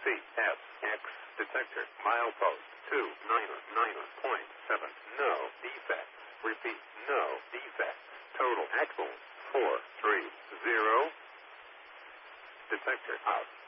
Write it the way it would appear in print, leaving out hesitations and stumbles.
CSX detector. Milepost 299.7. No defects. Repeat, no defects. Total axle 430. Detector out.